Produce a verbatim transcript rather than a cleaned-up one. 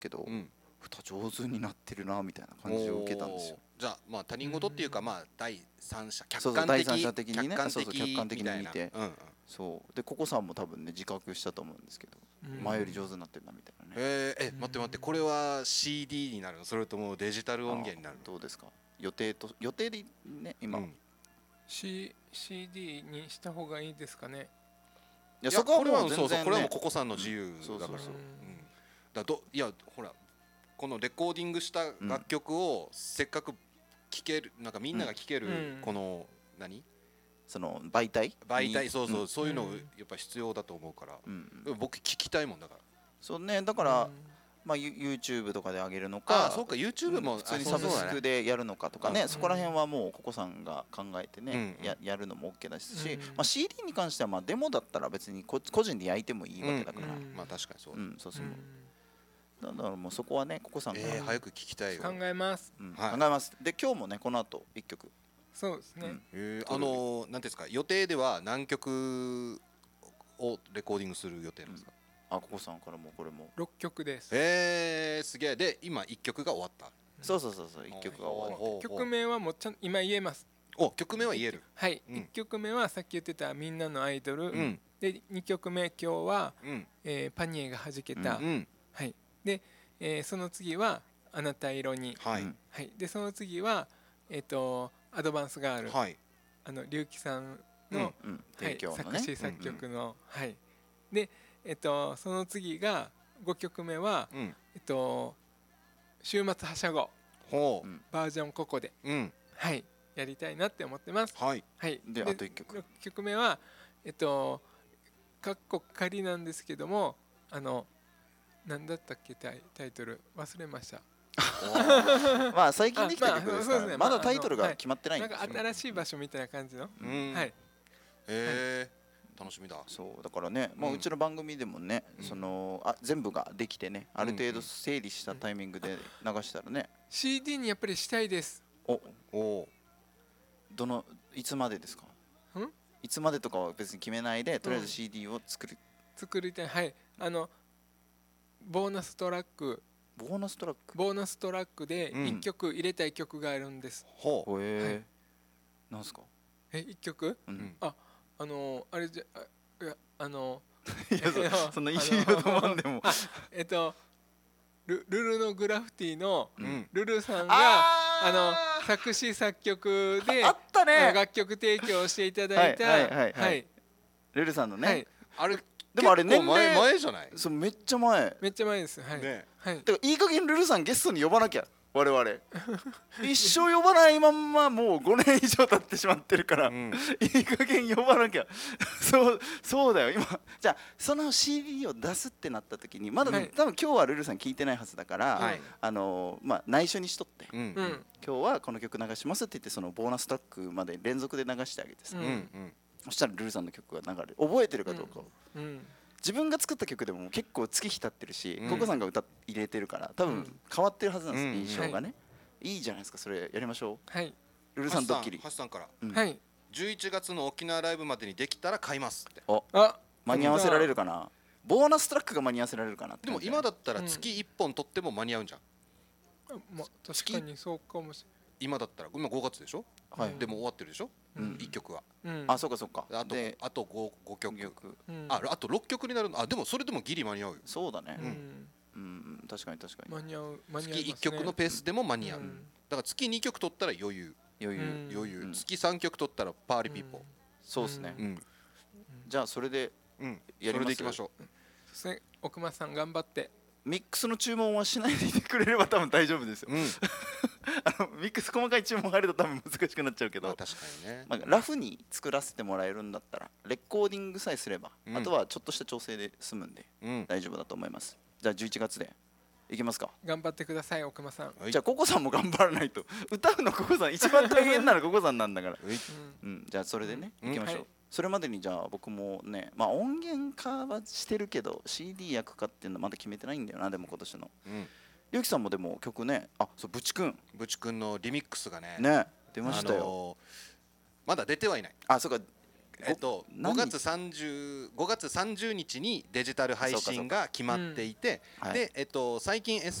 けど、 うん、 歌上手になってるなみたいな感じを受けたんですよ。 じゃあまあ他人事っていうか、まあ第三者客そうそう観的第三者的にね、 客観そうそう客観的的みたいな。 に見て、 うんうん、 そうでココさんも多分ね自覚したと思うんですけど、 うん前より上手になってるなみたいなね。 えー、え待って待って、これは シーディー になるの、それともデジタル音源になるの？ どうですか、予定と予定でね今、いうん、 C、シーディー にした方がいいですかね。 やいやそこはもうこれはそうそう、 全然ねこれはもうココさんの自由そうだから、 そうそううんだどいやほらこのレコーディングした楽曲をせっかく聴ける、なんかみんなが聴ける、 うんこの何その媒体媒体、 にそうそう、 んそういうのうんやっぱ必要だと思うから、 うんでも僕聞きたいもんだから。 そうね、だかだら、まあ、ユ YouTube とかで上げるのあか、 あそうか YouTube も、 うん普通にあそうそうだねサブスクでやるのかとかね、 うんそこら辺はもうココさんが考えてね、 うんうんややるのも OK ですし、 うんまあ、シーディー に関してはまあデモだったら別にこ個人で焼いてもいいわけだから、 ううんんまあ確かにそう、 そうそう、だからもうそこはねココさんが、 えー、早く聞きたいよ。 考えます。 うんはい考えます。で今日もねこの後一曲、 そうですね。 うんえー、あのー、なんていうんですか、予定では何曲をレコーディングする予定なんですか？ あココさんからもこれも、 ろっきょくです。 えー、すげえ。で今いっきょくが終わった。 そうそうそうそう一曲が終わる。 おー曲名はもうちゃん今言えます。 お曲名は言える。 はい、 うんいっきょくめはさっき言ってたみんなのアイドル、 うんでにきょくめ今日は、 うんえーパニエがはじけた、 うん、 はい、で、えーその次はあなた色に、 はい、 うんはい、でその次はえっ、とアドバンスガール、 はい、 あの龍樹さんの、 うん、 はい、 提供のね、 作詞作曲の、はい、でえっ、とその次がごきょくめはうん、 えっ、と週末はしゃごほう、 うんバージョンここで、 うん、 はい、やりたいなって思ってます。 はい、 はい、 であと一曲ろっきょくめはえっとかっこ仮なんですけども、あの何だったっけタイタイトル忘れました。 まあ最近できたあ曲ですから、 まあそうですねまだタイトルまああのが決まってないんなんかですよ。 新しい場所みたいな感じの、 うん、 はい、 えー、楽しみだ。 そうだからね、まあ、 うんうちの番組でもね、 うんそのあ全部ができてねある程度うんうん整理したタイミングで流したらね、 シーディー にやっぱりしたいです。 おおどのいつまでですか？ んいつまでとかは別に決めないでとりあえずうんシーディー を作る、 作りたい。はい、あのボーナストラックボーナストラック。 ボーナストラックでうんいっきょく入れたい曲があるんです。 ほう、 ほえーはいなんすか？ えいっきょくうんんああのあれじゃあいやあのいやいやそそんな言いあのようと思わんでもあえっとルルルのグラフィティのうん、 ルルさんがあの作詞作曲であったね楽曲提供していただいたはいはいはいはいはいルルさんのね、 はいあれでもあれ結構前年齢前じゃない？ そうめっちゃ前めっちゃ前です。はいね、 はいだからいい加減ルルさんゲストに呼ばなきゃ我々一生呼ばないまんまもうごねん以上経ってしまってるから、 うん、 いい加減呼ばなきゃそうそうだよ今じゃあその シーディー を出すってなった時にまだ、 はい多分今日はルルさん聞いてないはずだから、 はいあのーまあ内緒にしとって、 うん、 ううんん、 今日はこの曲流しますって言ってそのボーナストラックまで連続で流してあげてさ、 うんうん、うん、 そしたらルルさんの曲が流れる覚えてるかどうかを、 うん自分が作った曲でも結構月日経ってるし、 うんココさんが歌入れてるから多分うん変わってるはずなんです、 うん印象がね、い、いじゃないですかそれやりましょうはいルルさんドッキリハッサンからうんはいじゅういちがつの沖縄ライブまでにできたら買いますって。 おあ間に合わせられるかなボーナストラックが間に合わせられるかなってでも感じじゃない今だったら月いっぽん取っても間に合うんじゃん。 ま確かにそうかもし今だったら今ごがつでしょ、 はいでも終わってるでしょ、 うんいっきょくは。 れない。 あそうかそうかあとであと 5, 5曲曲うんああとろっきょくになるの。あでもそれでもギリ間に合うよ。 そうだねううんんうん、確かに確かに間に合う間に合います月ね。 いっきょくのペースでも間に合う、 うんだから月にきょく取ったら余裕余裕、 うん余裕、 うん月さんきょく取ったらパーリーピーポそうですね、 ー。うんじゃあそれでうん、 やりますそれでいきましょう。 そして奥間さん頑張って。 ミックスの注文はしないでいてくれれば多分大丈夫ですようん、 あのミックス細かい注文入ると多分難しくなっちゃうけど、 まあ確かにね。 まあ、ラフに作らせてもらえるんだったらレコーディングさえすれば、 うんあとはちょっとした調整で済むんでうん、 大丈夫だと思います。じゃあじゅういちがつでいきますか。 頑張ってください奥間さん。 はいじゃあココさんも頑張らないと歌うのココさん一番大変なのココさんなんだから、 はいうん、じゃあそれでね、 うんいきましょう、 はいそれまでにじゃあ僕もね、まあ、音源化はしてるけど シーディー 焼くかっていうのまだ決めてないんだよな。でも今年のうん、 ゆうきさんもでも曲ね、あそうぶちくんぶちくんのリミックスがねね出ましたよ、 あのーまだ出てはいない。 あそうかえっと、 何ごがつさんじゅうごがつさんじゅうにちにデジタル配信が決まっていて、 はいで、えっと、最近